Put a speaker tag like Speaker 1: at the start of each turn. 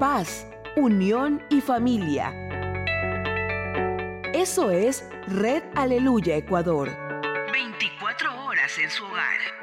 Speaker 1: paz, unión y familia. Eso es Red Aleluya Ecuador.
Speaker 2: 24 horas en su hogar.